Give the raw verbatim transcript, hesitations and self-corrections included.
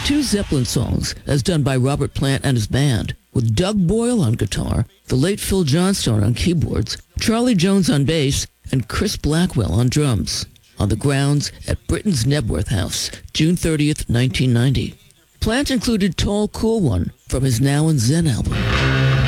Two Zeppelin songs, as done by Robert Plant and his band, with Doug Boyle on guitar, the late Phil Johnstone on keyboards, Charlie Jones on bass, and Chris Blackwell on drums, on the grounds at Britain's Knebworth House, June thirtieth, nineteen ninety. Plant included Tall Cool One from his Now and Zen album.